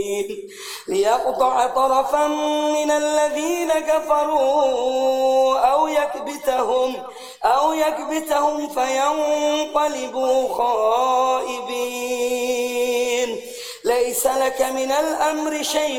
ليقطع طرفا من الذين كفروا أو يكبتهم فينقلبوا خائبين. ليس لك من الأمر شيء